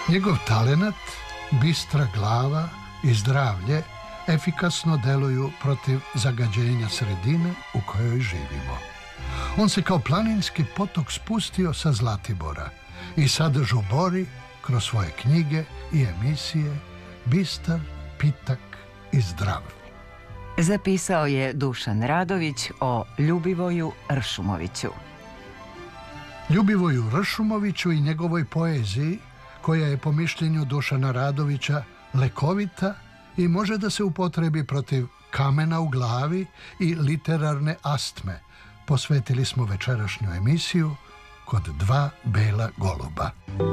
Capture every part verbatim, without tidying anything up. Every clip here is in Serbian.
Njegov talenat, bistra glava i zdravlje efikasno deluju protiv zagađenja sredine u kojoj živimo. On se kao planinski potok spustio sa Zlatibora i sad žubori kroz svoje knjige i emisije, bistar, pitak i zdrav. Zapisao je Dušan Radović o Ljubivoju Ršumoviću. Ljubivoju Ršumoviću i njegovoj poeziji, koja je po mišljenju Dušana Radovića lekovita i može da se upotrebi protiv kamena u glavi i literarne astme, posvetili smo večerašnju emisiju Kod dva bela goluba.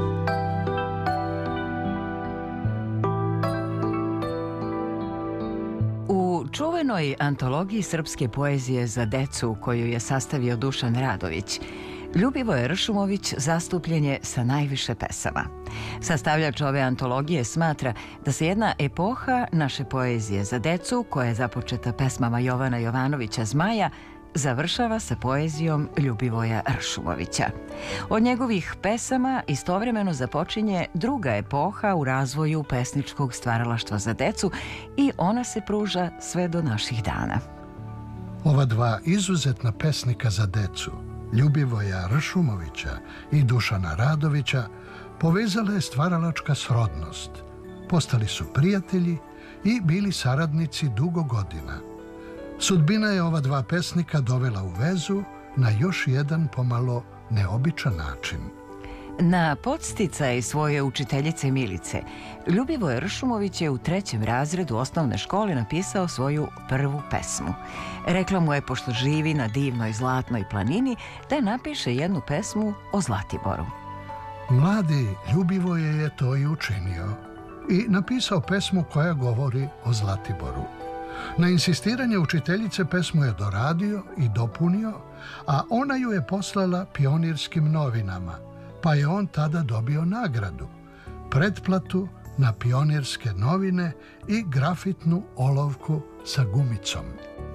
U čuvenoj antologiji srpske poezije za decu koju je sastavio Dušan Radović, Ljubivoje Ršumović zastupljen je sa najviše pesama. Sastavljač ove antologije smatra da se jedna epoha naše poezije za decu, koja je započeta pesmama Jovana Jovanovića Zmaja, završava sa poezijom Ljubivoja Ršumovića. Od njegovih pesama istovremeno započinje druga epoha u razvoju pesničkog stvaralaštva za decu i ona se pruža sve do naših dana. Ova dva izuzetna pesnika za decu, Ljubivoja Ršumovića i Dušana Radovića, povezala je stvaralačka srodnost. Postali su prijatelji i bili saradnici dugo godina. Sudbina je ova dva pesnika dovela u vezu na još jedan pomalo neobičan način. Na podsticaj svoje učiteljice Milice, Ljubivoje Ršumović je u trećem razredu osnovne škole napisao svoju prvu pesmu. Rekla mu je, pošto živi na divnoj zlatnoj planini, da napiše jednu pesmu o Zlatiboru. Mladi Ljubivoje je to i učinio i napisao pesmu koja govori o Zlatiboru. Na insistiranje učiteljice pesmu je doradio i dopunio, a ona ju je poslala Pionirskim novinama, pa je on tada dobio nagradu, pretplatu na Pionirske novine i grafitnu olovku sa gumicom.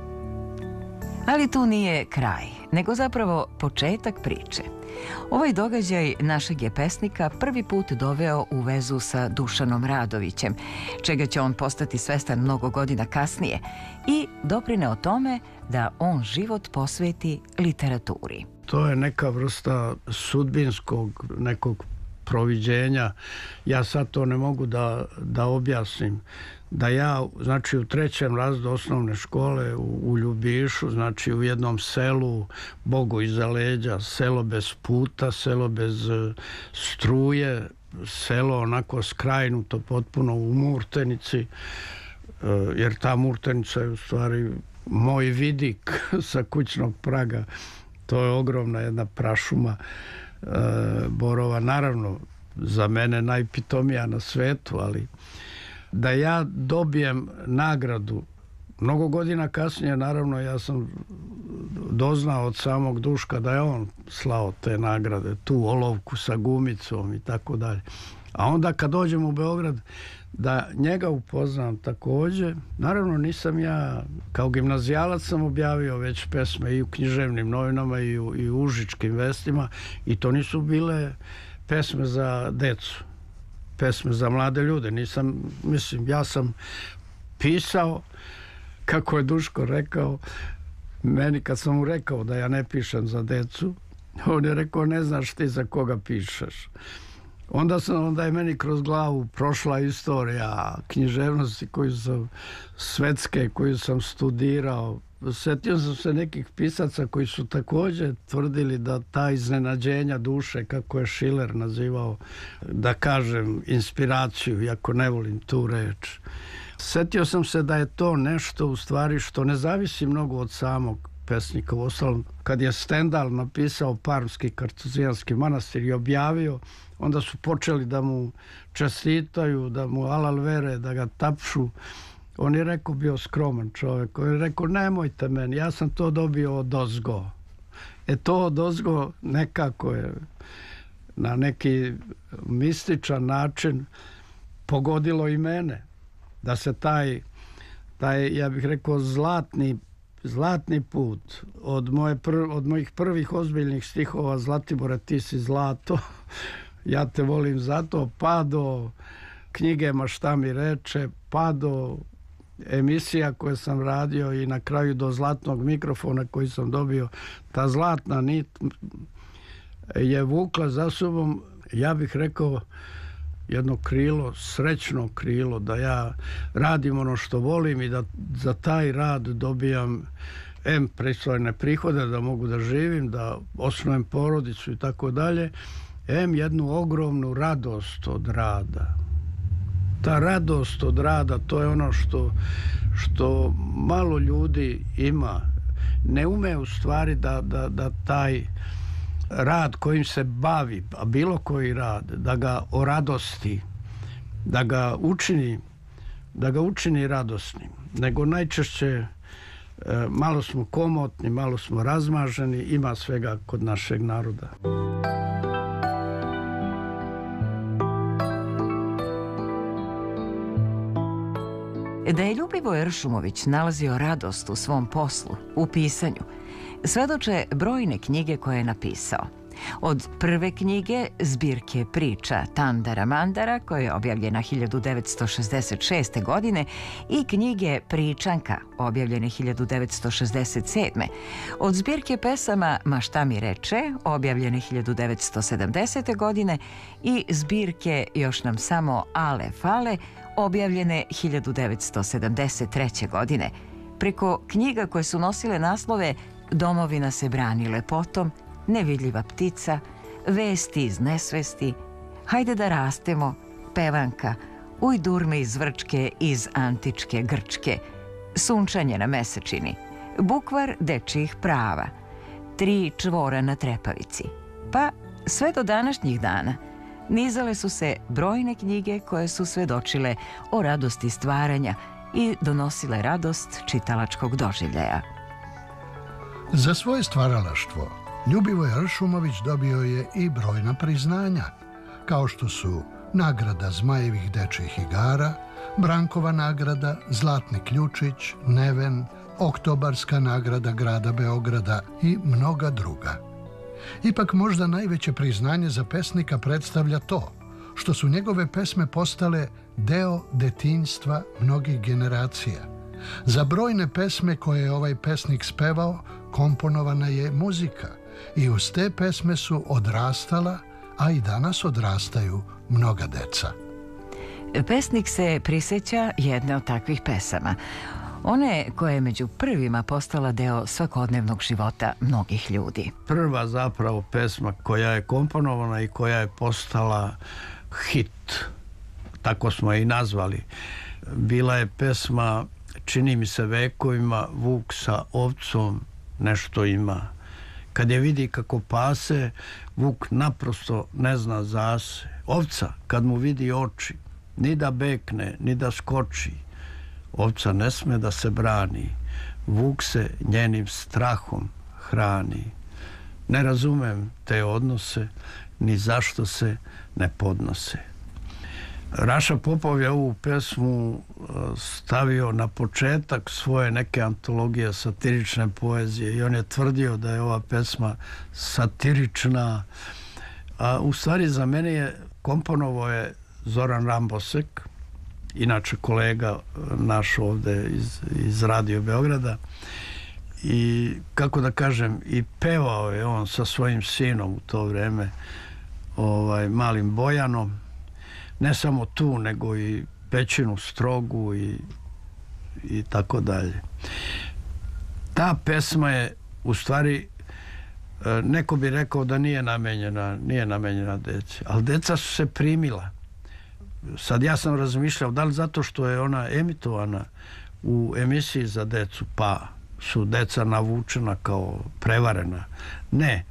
Ali tu nije kraj, nego zapravo početak priče. Ovaj događaj našeg je pesnika prvi put doveo u vezu sa Dušanom Radovićem, čega će on postati svestan mnogo godina kasnije, i doprineo tome da on život posveti literaturi. To je neka vrsta sudbinskog nekog proviđenja. Ja sad to ne mogu da, da objasnim. Da ja, znači, u trećem razredu osnovne škole u, u Ljubišu, znači u jednom selu, Bogu iza leđa, selo bez puta, selo bez uh, struje, selo onako skrajnuto potpuno u Murtenici, uh, jer ta Murtenica je u stvari moj vidik sa kućnog praga. To je ogromna jedna prašuma uh, borova, naravno za mene najpitomija na svetu, ali da ja dobijem nagradu mnogo godina kasnije, naravno ja sam doznao od samog Duška da je on slao te nagrade, tu olovku sa gumicom i tako dalje. A onda kad dođem u Beograd da njega upoznam također, naravno nisam ja, kao gimnazijalac sam objavio već pesme i u književnim novinama i u, i u užičkim vestima, i to nisu bile pesme za decu, pesme za mlade ljude. Nisam, mislim, ja sam pisao, kako je Duško rekao, meni kad sam mu rekao da ja ne pišem za decu, on je rekao, ne znaš ti za koga pišeš. Onda, sam, onda je meni kroz glavu prošla istorija književnosti koju sam, svetske, koju sam studirao. Sjetio sam se nekih pisaca koji su također tvrdili da ta iznenađenja duše, kako je Schiller nazivao, da kažem, inspiraciju, iako ne volim tu reč. Sjetio sam se da je to nešto u stvari što ne zavisi mnogo od samog pesnika. Uostalom, kad je Stendhal napisao Parmski kartuzijanski manastir i objavio, onda su počeli da mu čestitaju, da mu alal vere, da ga tapšu. On je rekao, bio skroman čovjek, on je rekao, nemojte meni, ja sam to dobio od ozgo. E to od ozgo nekako je na neki mističan način pogodilo i mene. Da se taj, taj ja bih rekao, zlatni, zlatni put od, moje prv, od mojih prvih ozbiljnih stihova Zlatibore, ti si zlato, Ja te volim zato, pa do knjige Ma šta mi reče, pa do emisija koje sam radio i na kraju do zlatnog mikrofona koji sam dobio. Ta zlatna nit je vukla za sobom, ja bih rekao, jedno krilo, srećno krilo, da ja radim ono što volim i da za taj rad dobijam em pristojne prihode, da mogu da živim, da osnujem porodicu i tako dalje, em jednu ogromnu radost od rada. Ta radost od rada, to je ono što, što malo ljudi ima. Ne ume u stvari da, da, da taj rad kojim se bavi, a bilo koji rad, da ga oradosti, da ga učini, da ga učini radosnim. Nego najčešće e, malo smo komotni, malo smo razmaženi, ima svega kod našeg naroda. Da je Ljubivoje Ršumović nalazio radost u svom poslu, u pisanju, svedoče brojne knjige koje je napisao. Od prve knjige, zbirke priča Tandara Mandara, koja je objavljena hiljadu devetsto šezdeset šeste. godine, i knjige Pričanka, objavljene hiljadu devetsto šezdeset sedme. Od zbirke pesama Ma šta mi reče, objavljene hiljadu devetsto sedamdesete. godine, i zbirke Još nam samo ale fale, objavljene hiljadu devetsto sedamdeset treće. godine. Preko knjiga koje su nosile naslove Domovina se brani lepotom, Nevidljiva ptica, Vesti iz nesvesti, Hajde da rastemo, Pevanka, Uj durme iz Vrčke iz antičke Grčke, Sunčanje na mesečini, Bukvar dečijih prava, Tri čvora na trepavici. Pa sve do današnjih dana nizale su se brojne knjige koje su svedočile o radosti stvaranja i donosile radost čitalačkog doživljaja. Za svoje stvaralaštvo Ljubivoje Ršumović dobio je i brojna priznanja, kao što su nagrada Zmajevih dečjih igara, Brankova nagrada, Zlatni ključić, Neven, Oktobarska nagrada grada Beograda i mnoga druga. Ipak možda najveće priznanje za pesnika predstavlja to što su njegove pesme postale deo detinjstva mnogih generacija. Za brojne pesme koje je ovaj pesnik spevao komponovana je muzika i uz te pesme su odrastala, a i danas odrastaju mnoga deca. Pesnik se prisjeća jedne od takvih pesama. One koja je među prvima postala deo svakodnevnog života mnogih ljudi. Prva zapravo pesma koja je komponovana i koja je postala hit, tako smo je i nazvali, bila je pesma Čini mi se vekovima, vuk sa ovcom nešto ima. Kad je vidi kako pase, vuk naprosto ne zna zase. Ovca, kad mu vidi oči, ni da bekne, ni da skoči. Ovca ne sme da se brani, vuk se njenim strahom hrani. Ne razumem te odnose, ni zašto se ne podnose. Raša Popov je ovu pesmu stavio na početak svoje neke antologije satirične poezije i on je tvrdio da je ova pesma satirična. A u stvari za mene je komponovao je Zoran Rambosek, inače kolega naš ovde iz, iz Radio Beograda, i kako da kažem, i pevao je on sa svojim sinom u to vreme, ovaj, malim Bojanom, ne samo tu, nego i Pećinu Strogu i, i tako dalje. Ta pesma je u stvari, neko bi rekao da nije namenjena, nije namenjena deci, ali deca su se primila. Sad ja sam razmišljao da li zato što je ona emitovana u emisiji za decu, pa su deca navučena kao prevarena. Ne.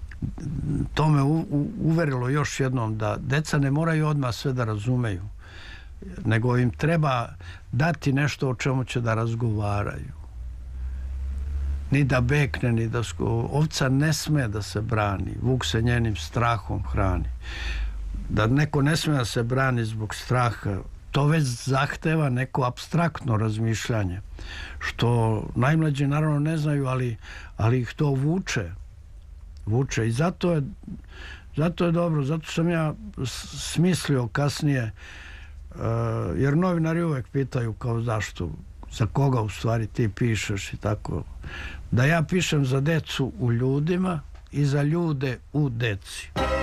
To me u, u, uverilo još jednom da deca ne moraju odmah sve da razumeju, nego im treba dati nešto o čemu će da razgovaraju. Ni da bekne, ni da sko... Ovca ne sme da se brani, vuk se njenim strahom hrani. Da neko ne sme da se brani zbog straha, to već zahteva neko apstraktno razmišljanje, što najmlađi naravno ne znaju, ali, ali ih to vuče. vuče. I zato je Zato je dobro, zato sam ja smislio kasnije, jer novinari uvek pitaju kao zašto, za koga u stvari ti pišeš i tako, da ja pišem za decu u ljudima i za ljude u deci.